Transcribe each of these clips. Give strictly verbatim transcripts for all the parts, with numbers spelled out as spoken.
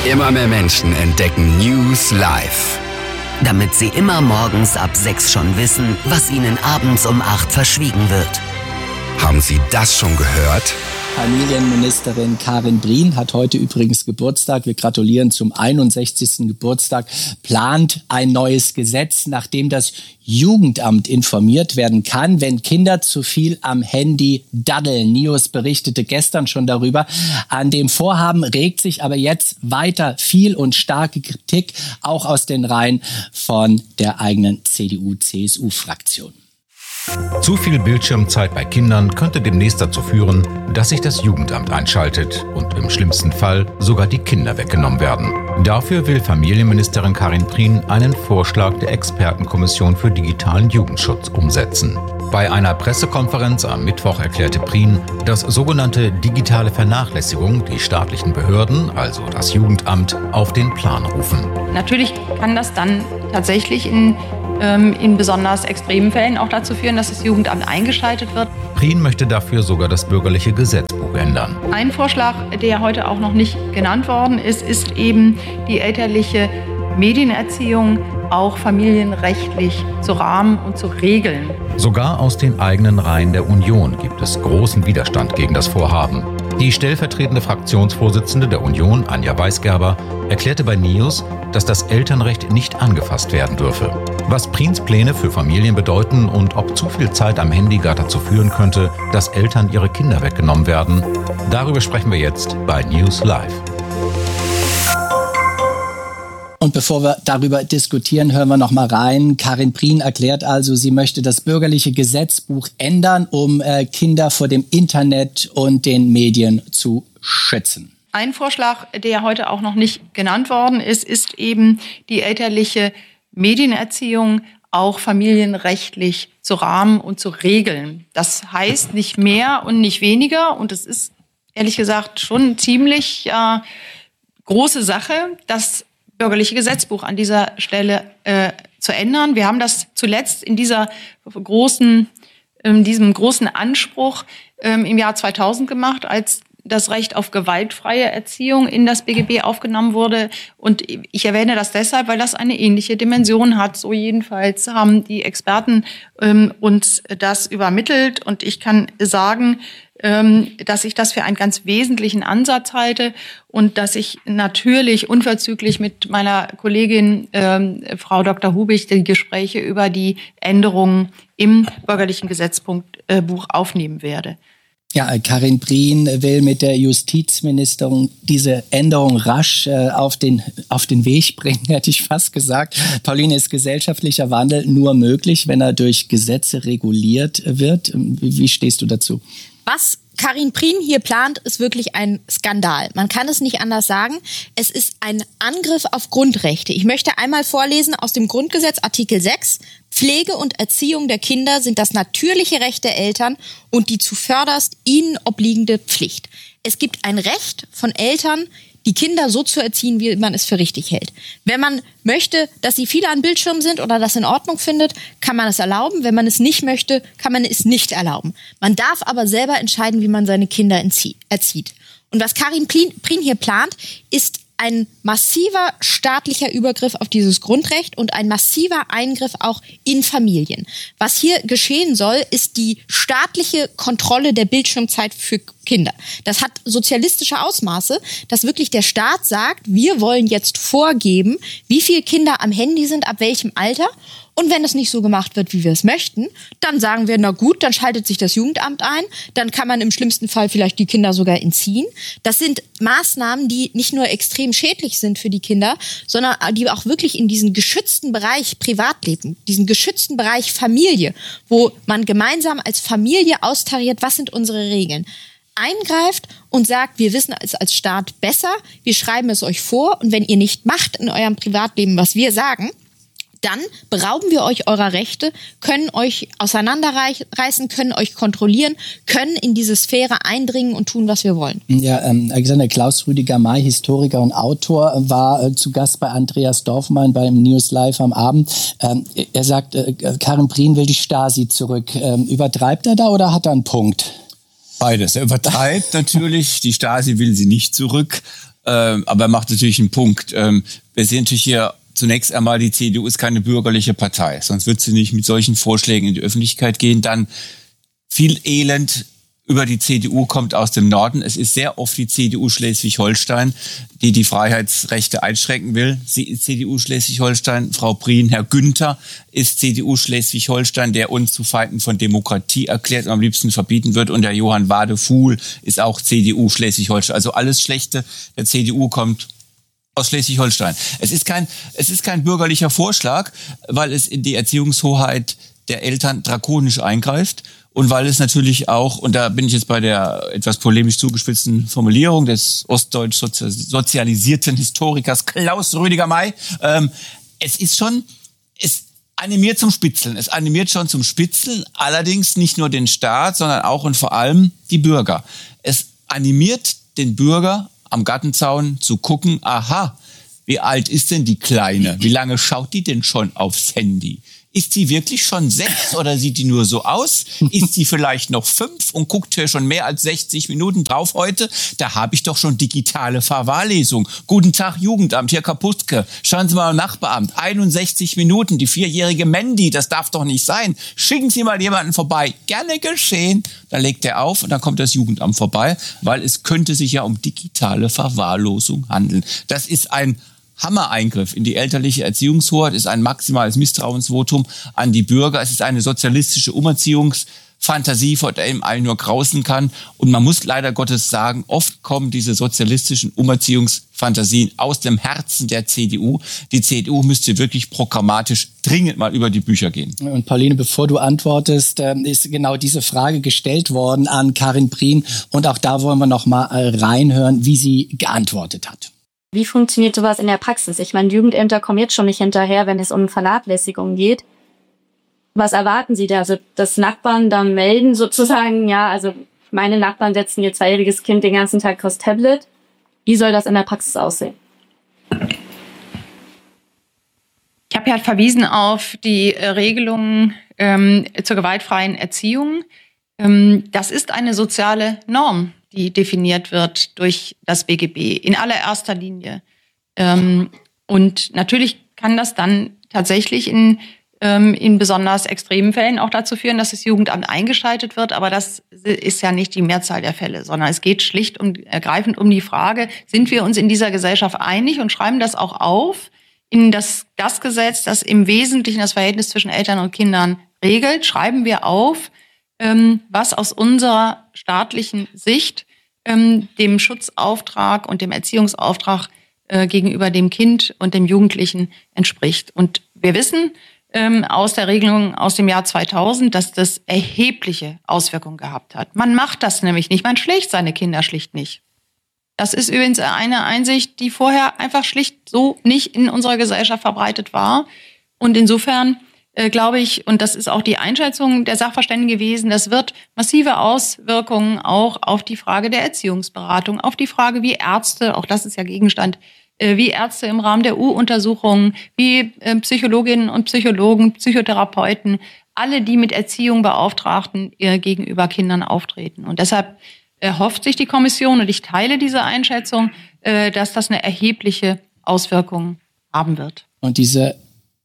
Immer mehr Menschen entdecken News Live. Damit sie immer morgens ab sechs schon wissen, was ihnen abends um acht verschwiegen wird. Haben Sie das schon gehört? Familienministerin Karin Prien hat heute übrigens Geburtstag. Wir gratulieren zum einundsechzigsten Geburtstag. Plant ein neues Gesetz, nachdem das Jugendamt informiert werden kann, wenn Kinder zu viel am Handy daddeln. News berichtete gestern schon darüber. An dem Vorhaben regt sich aber jetzt weiter viel und starke Kritik, auch aus den Reihen von der eigenen C D U C S U-Fraktion. Zu viel Bildschirmzeit bei Kindern könnte demnächst dazu führen, dass sich das Jugendamt einschaltet und im schlimmsten Fall sogar die Kinder weggenommen werden. Dafür will Familienministerin Karin Prien einen Vorschlag der Expertenkommission für digitalen Jugendschutz umsetzen. Bei einer Pressekonferenz am Mittwoch erklärte Prien, dass sogenannte digitale Vernachlässigung die staatlichen Behörden, also das Jugendamt, auf den Plan rufen. Natürlich kann das dann tatsächlich in in besonders extremen Fällen auch dazu führen, dass das Jugendamt eingeschaltet wird. Prien möchte dafür sogar das bürgerliche Gesetzbuch ändern. Ein Vorschlag, der heute auch noch nicht genannt worden ist, ist eben die elterliche Medienerziehung auch familienrechtlich zu rahmen und zu regeln. Sogar aus den eigenen Reihen der Union gibt es großen Widerstand gegen das Vorhaben. Die stellvertretende Fraktionsvorsitzende der Union, Anja Weisgerber, erklärte bei News, dass das Elternrecht nicht angefasst werden dürfe. Was Priens Pläne für Familien bedeuten und ob zu viel Zeit am Handy gar dazu führen könnte, dass Eltern ihre Kinder weggenommen werden, darüber sprechen wir jetzt bei News Live. Und bevor wir darüber diskutieren, hören wir noch mal rein. Karin Prien erklärt also, sie möchte das bürgerliche Gesetzbuch ändern, um äh, Kinder vor dem Internet und den Medien zu schützen. Ein Vorschlag, der heute auch noch nicht genannt worden ist, ist eben die elterliche Medienerziehung auch familienrechtlich zu rahmen und zu regeln. Das heißt nicht mehr und nicht weniger. Und es ist ehrlich gesagt schon eine ziemlich äh, große Sache, das bürgerliche Gesetzbuch an dieser Stelle äh, zu ändern. Wir haben das zuletzt in dieser großen, in diesem großen Anspruch ähm, im Jahr zweitausend gemacht, als das Recht auf gewaltfreie Erziehung in das B G B aufgenommen wurde. Und ich erwähne das deshalb, weil das eine ähnliche Dimension hat. So jedenfalls haben die Experten ähm, uns das übermittelt. Und ich kann sagen, ähm, dass ich das für einen ganz wesentlichen Ansatz halte und dass ich natürlich unverzüglich mit meiner Kollegin ähm, Frau Doktor Hubig die Gespräche über die Änderungen im bürgerlichen Gesetzbuch äh, aufnehmen werde. Ja, Karin Prien will mit der Justizministerin diese Änderung rasch äh, auf den, auf den Weg bringen, hätte ich fast gesagt. Pauline, ist gesellschaftlicher Wandel nur möglich, wenn er durch Gesetze reguliert wird? Wie, wie stehst du dazu? Was Karin Prien hier plant, ist wirklich ein Skandal. Man kann es nicht anders sagen. Es ist ein Angriff auf Grundrechte. Ich möchte einmal vorlesen aus dem Grundgesetz, Artikel sechs. Pflege und Erziehung der Kinder sind das natürliche Recht der Eltern und die zuvörderst ihnen obliegende Pflicht. Es gibt ein Recht von Eltern, die Kinder so zu erziehen, wie man es für richtig hält. Wenn man möchte, dass sie viele an Bildschirmen sind oder das in Ordnung findet, kann man es erlauben. Wenn man es nicht möchte, kann man es nicht erlauben. Man darf aber selber entscheiden, wie man seine Kinder erzieht. Und was Karin Prien hier plant, ist ein massiver staatlicher Übergriff auf dieses Grundrecht und ein massiver Eingriff auch in Familien. Was hier geschehen soll, ist die staatliche Kontrolle der Bildschirmzeit für Kinder. Das hat sozialistische Ausmaße, dass wirklich der Staat sagt, wir wollen jetzt vorgeben, wie viele Kinder am Handy sind, ab welchem Alter. Und wenn es nicht so gemacht wird, wie wir es möchten, dann sagen wir, na gut, dann schaltet sich das Jugendamt ein, dann kann man im schlimmsten Fall vielleicht die Kinder sogar entziehen. Das sind Maßnahmen, die nicht nur extrem schädlich sind für die Kinder, sondern die auch wirklich in diesen geschützten Bereich Privatleben, diesen geschützten Bereich Familie, wo man gemeinsam als Familie austariert, was sind unsere Regeln, eingreift und sagt, wir wissen es als Staat besser, wir schreiben es euch vor und wenn ihr nicht macht in eurem Privatleben, was wir sagen, dann berauben wir euch eurer Rechte, können euch auseinanderreißen, können euch kontrollieren, können in diese Sphäre eindringen und tun, was wir wollen. Ja, ähm, Alexander, Klaus Rüdiger May, Historiker und Autor, war äh, zu Gast bei Andreas Dorfmann beim News Live am Abend. Ähm, er sagt, äh, Karin Prien will die Stasi zurück. Ähm, übertreibt er da oder hat er einen Punkt? Beides. Er übertreibt natürlich. Die Stasi will sie nicht zurück. Ähm, aber er macht natürlich einen Punkt. Ähm, wir sehen natürlich hier zunächst einmal, die C D U ist keine bürgerliche Partei. Sonst wird sie nicht mit solchen Vorschlägen in die Öffentlichkeit gehen. Dann viel Elend über die C D U kommt aus dem Norden. Es ist sehr oft die C D U Schleswig-Holstein, die die Freiheitsrechte einschränken will. Sie ist C D U Schleswig-Holstein. Frau Prien, Herr Günther ist C D U Schleswig-Holstein, der uns zu Feinden von Demokratie erklärt und am liebsten verbieten wird. Und der Johann Wadefuhl ist auch C D U Schleswig-Holstein. Also alles Schlechte der C D U kommt aus Schleswig-Holstein. Es ist kein, es ist kein bürgerlicher Vorschlag, weil es in die Erziehungshoheit der Eltern drakonisch eingreift. Und weil es natürlich auch, und da bin ich jetzt bei der etwas polemisch zugespitzten Formulierung des ostdeutsch sozialisierten Historikers Klaus Rüdiger May, ähm, es ist schon, es animiert zum Spitzeln. Es animiert schon zum Spitzeln, allerdings nicht nur den Staat, sondern auch und vor allem die Bürger. Es animiert den Bürger am Gartenzaun zu gucken, aha, wie alt ist denn die Kleine? Wie lange schaut die denn schon aufs Handy? Ist sie wirklich schon sechs oder sieht die nur so aus? Ist sie vielleicht noch fünf und guckt hier schon mehr als sechzig Minuten drauf heute? Da habe ich doch schon digitale Verwahrlesung. Guten Tag, Jugendamt, hier Kapustke. Schauen Sie mal im Nachbaramt. einundsechzig Minuten, die vierjährige Mandy, das darf doch nicht sein. Schicken Sie mal jemanden vorbei. Gerne geschehen. Dann legt er auf und dann kommt das Jugendamt vorbei, weil es könnte sich ja um digitale Verwahrlosung handeln. Das ist ein Hammereingriff in die elterliche Erziehungshoheit, ist ein maximales Misstrauensvotum an die Bürger. Es ist eine sozialistische Umerziehungsfantasie, vor der ihm allen nur grausen kann. Und man muss leider Gottes sagen, oft kommen diese sozialistischen Umerziehungsfantasien aus dem Herzen der C D U. Die C D U müsste wirklich programmatisch dringend mal über die Bücher gehen. Und Pauline, bevor du antwortest, ist genau diese Frage gestellt worden an Karin Prien. Und auch da wollen wir noch mal reinhören, wie sie geantwortet hat. Wie funktioniert sowas in der Praxis? Ich meine, Jugendämter kommen jetzt schon nicht hinterher, wenn es um Vernachlässigung geht. Was erwarten Sie da? Also, dass Nachbarn dann melden sozusagen, ja, also meine Nachbarn setzen ihr zweijähriges Kind den ganzen Tag aufs Tablet. Wie soll das in der Praxis aussehen? Ich habe ja verwiesen auf die äh, Regelungen ähm, zur gewaltfreien Erziehung. Ähm, das ist eine soziale Norm, die definiert wird durch das B G B in allererster Linie. Ähm, und natürlich kann das dann tatsächlich in, ähm, in besonders extremen Fällen auch dazu führen, dass das Jugendamt eingeschaltet wird. Aber das ist ja nicht die Mehrzahl der Fälle, sondern es geht schlicht und ergreifend um die Frage, sind wir uns in dieser Gesellschaft einig und schreiben das auch auf in das, das Gesetz, das im Wesentlichen das Verhältnis zwischen Eltern und Kindern regelt, schreiben wir auf, was aus unserer staatlichen Sicht ähm, dem Schutzauftrag und dem Erziehungsauftrag äh, gegenüber dem Kind und dem Jugendlichen entspricht. Und wir wissen ähm, aus der Regelung aus dem Jahr zweitausend, dass das erhebliche Auswirkungen gehabt hat. Man macht das nämlich nicht, man schlägt seine Kinder schlicht nicht. Das ist übrigens eine Einsicht, die vorher einfach schlicht so nicht in unserer Gesellschaft verbreitet war. Und insofern Äh, glaube ich, und das ist auch die Einschätzung der Sachverständigen gewesen, das wird massive Auswirkungen auch auf die Frage der Erziehungsberatung, auf die Frage, wie Ärzte, auch das ist ja Gegenstand, äh, wie Ärzte im Rahmen der U-Untersuchungen, wie äh, Psychologinnen und Psychologen, Psychotherapeuten, alle, die mit Erziehung Beauftragten äh, gegenüber Kindern auftreten. Und deshalb erhofft sich die Kommission, und ich teile diese Einschätzung, äh, dass das eine erhebliche Auswirkung haben wird. Und diese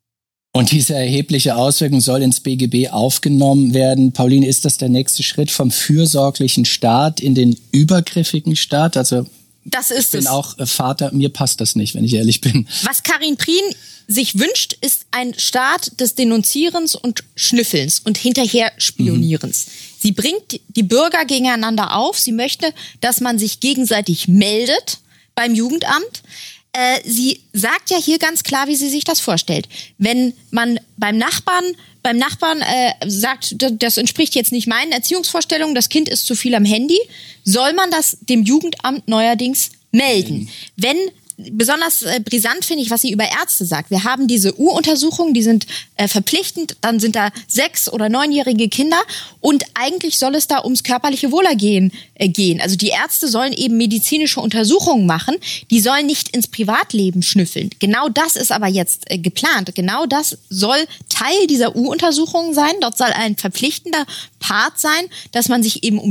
Und diese erhebliche Auswirkung soll ins B G B aufgenommen werden. Pauline, ist das der nächste Schritt vom fürsorglichen Staat in den übergriffigen Staat? Also das ist ich bin es. auch Vater, mir passt das nicht, wenn ich ehrlich bin. Was Karin Prien sich wünscht, ist ein Staat des Denunzierens und Schnüffelns und hinterher Spionierens. Mhm. Sie bringt die Bürger gegeneinander auf. Sie möchte, dass man sich gegenseitig meldet beim Jugendamt. Äh, sie sagt ja hier ganz klar, wie sie sich das vorstellt. Wenn man beim Nachbarn, beim Nachbarn äh, sagt, das entspricht jetzt nicht meinen Erziehungsvorstellungen, das Kind ist zu viel am Handy, soll man das dem Jugendamt neuerdings melden. Mhm. Wenn besonders äh, brisant finde ich, was sie über Ärzte sagt. Wir haben diese U-Untersuchungen, die sind äh, verpflichtend, dann sind da sechs- oder neunjährige Kinder und eigentlich soll es da ums körperliche Wohlergehen äh, gehen. Also die Ärzte sollen eben medizinische Untersuchungen machen, die sollen nicht ins Privatleben schnüffeln. Genau das ist aber jetzt äh, geplant. Genau das soll Teil dieser U-Untersuchungen sein. Dort soll ein verpflichtender Part sein, dass man sich eben um die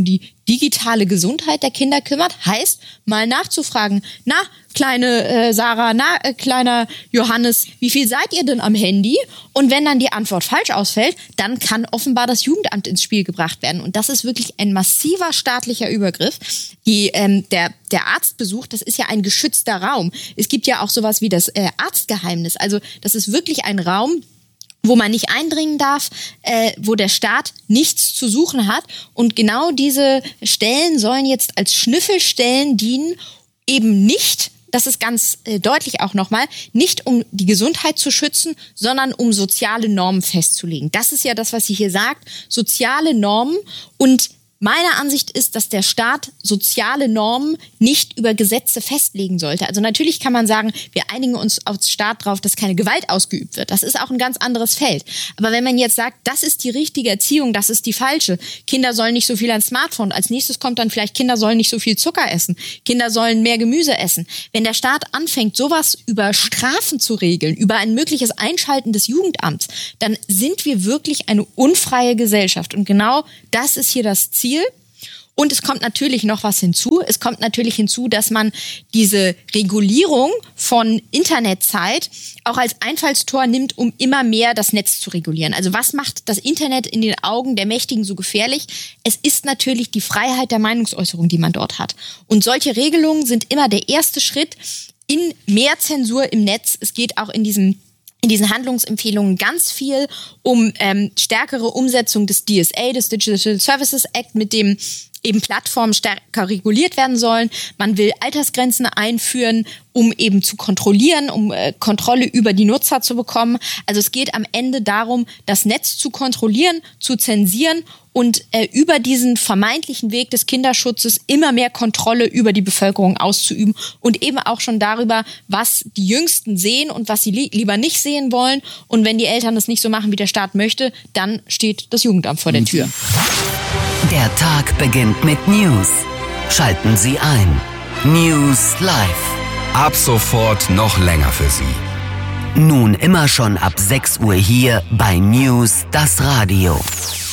digitale Gesundheit der Kinder kümmert, heißt mal nachzufragen, na, kleine äh, Sarah, na, äh, kleiner Johannes, wie viel seid ihr denn am Handy? Und wenn dann die Antwort falsch ausfällt, dann kann offenbar das Jugendamt ins Spiel gebracht werden. Und das ist wirklich ein massiver staatlicher Übergriff. Die, ähm, der, der Arztbesuch, das ist ja ein geschützter Raum. Es gibt ja auch sowas wie das äh, Arztgeheimnis. Also das ist wirklich ein Raum, wo man nicht eindringen darf, äh, wo der Staat nichts zu suchen hat. Und genau diese Stellen sollen jetzt als Schnüffelstellen dienen, eben nicht, das ist ganz äh, deutlich auch nochmal, nicht um die Gesundheit zu schützen, sondern um soziale Normen festzulegen. Das ist ja das, was sie hier sagt, soziale Normen. Und meine Ansicht ist, dass der Staat soziale Normen nicht über Gesetze festlegen sollte. Also natürlich kann man sagen, wir einigen uns als Staat darauf, dass keine Gewalt ausgeübt wird. Das ist auch ein ganz anderes Feld. Aber wenn man jetzt sagt, das ist die richtige Erziehung, das ist die falsche, Kinder sollen nicht so viel ans Smartphone, als nächstes kommt dann vielleicht, Kinder sollen nicht so viel Zucker essen, Kinder sollen mehr Gemüse essen. Wenn der Staat anfängt, sowas über Strafen zu regeln, über ein mögliches Einschalten des Jugendamts, dann sind wir wirklich eine unfreie Gesellschaft. Und genau das ist hier das Ziel. Und es kommt natürlich noch was hinzu. Es kommt natürlich hinzu, dass man diese Regulierung von Internetzeit auch als Einfallstor nimmt, um immer mehr das Netz zu regulieren. Also was macht das Internet in den Augen der Mächtigen so gefährlich? Es ist natürlich die Freiheit der Meinungsäußerung, die man dort hat. Und solche Regelungen sind immer der erste Schritt in mehr Zensur im Netz. Es geht auch in diesem in diesen Handlungsempfehlungen ganz viel um ähm, stärkere Umsetzung des D S A, des Digital Services Act, mit dem eben Plattformen stärker reguliert werden sollen. Man will Altersgrenzen einführen, um eben zu kontrollieren, um äh, Kontrolle über die Nutzer zu bekommen. Also es geht am Ende darum, das Netz zu kontrollieren, zu zensieren und äh, über diesen vermeintlichen Weg des Kinderschutzes immer mehr Kontrolle über die Bevölkerung auszuüben und eben auch schon darüber, was die Jüngsten sehen und was sie li- lieber nicht sehen wollen. Und wenn die Eltern das nicht so machen, wie der Staat möchte, dann steht das Jugendamt vor der Tür. Der Tag beginnt mit News. Schalten Sie ein. News Live. Ab sofort noch länger für Sie. Nun immer schon ab sechs Uhr hier bei News das Radio.